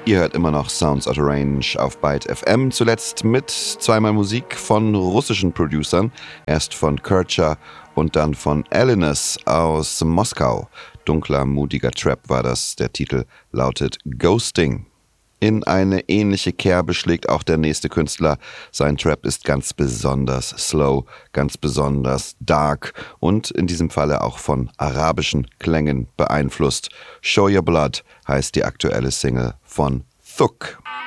Ihr hört immer noch Sounds Out of Range auf Byte FM, zuletzt mit zweimal Musik von russischen Producern, erst von Kircher und dann von Alinas aus Moskau. Dunkler, mutiger Trap war das, der Titel lautet Ghosting. In eine ähnliche Kerbe schlägt auch der nächste Künstler. Sein Trap ist ganz besonders slow, ganz besonders dark und in diesem Falle auch von arabischen Klängen beeinflusst. Show Your Blood heißt die aktuelle Single von Thuk.